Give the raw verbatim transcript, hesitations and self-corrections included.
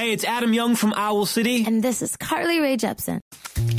Hey, it's Adam Young from Owl City. And this is Carly Rae Jepsen.